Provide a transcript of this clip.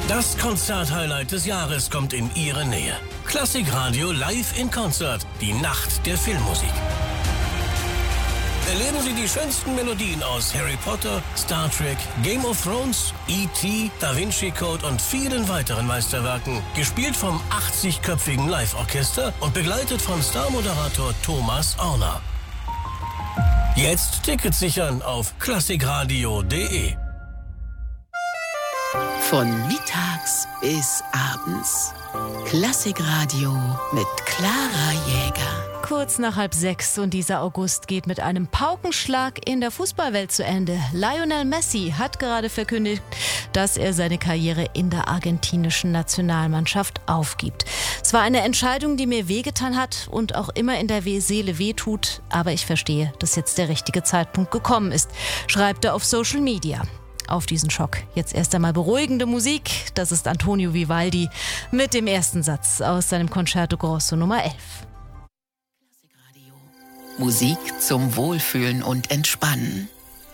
Das Konzert-Highlight des Jahres kommt in Ihre Nähe. Klassikradio live in Konzert. Die Nacht der Filmmusik. Erleben Sie die schönsten Melodien aus Harry Potter, Star Trek, Game of Thrones, E.T., Da Vinci Code und vielen weiteren Meisterwerken. Gespielt vom 80-köpfigen Live-Orchester und begleitet von Star-Moderator Thomas Orner. Jetzt Tickets sichern auf klassikradio.de. Von mittags bis abends. Klassikradio mit Clara Jäger. Kurz nach 5:30 und dieser August geht mit einem Paukenschlag in der Fußballwelt zu Ende. Lionel Messi hat gerade verkündigt, dass er seine Karriere in der argentinischen Nationalmannschaft aufgibt. Es war eine Entscheidung, die mir wehgetan hat und auch immer in der Seele wehtut, aber ich verstehe, dass jetzt der richtige Zeitpunkt gekommen ist, schreibt er auf Social Media. Auf diesen Schock jetzt erst einmal beruhigende Musik. Das ist Antonio Vivaldi mit dem ersten Satz aus seinem Concerto Grosso Nummer 11. Musik zum Wohlfühlen und Entspannen.